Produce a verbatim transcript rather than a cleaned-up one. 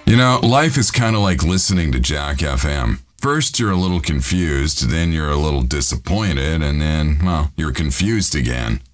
You know, life is kind of like listening to Jack F M. First, you're a little confused, then you're a little disappointed, and then, well, you're confused again.